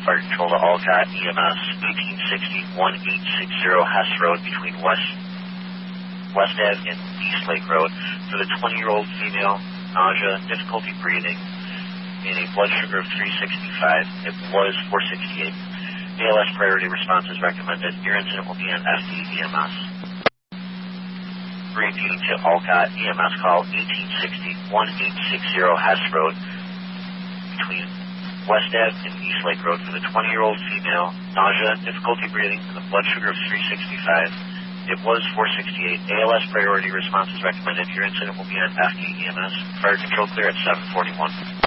fire control to Alcott EMS, 1860-1860 Hess Road between West Ave and East Lake Road for the 20-year-old female, nausea, difficulty breathing, and a blood sugar of 365. It was 468. ALS priority response is recommended. Your incident will be on FD-EMS. Repeating to Alcott EMS call 1860-1860 Hess Road between West Ave and East Lake Road for the 20-year-old female, nausea, difficulty breathing, and a blood sugar of 365. It was 468. ALS priority response is recommended. Your incident will be on FD-EMS. Fire control clear at 741.